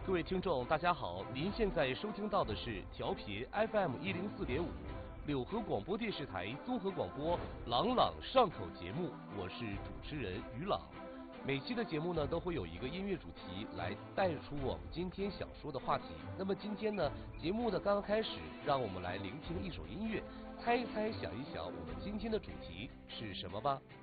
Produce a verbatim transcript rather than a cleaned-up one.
各位听众，大家好，您现在收听到的是调频 F M 一零四点五，柳河广播电视台综合广播朗朗上口节目，我是主持人于朗。每期的节目呢，都会有一个音乐主题来带出我们今天想说的话题。那么今天呢，节目的刚刚开始，让我们来聆听一首音乐，猜一猜，想一想，我们今天的主题是什么吧。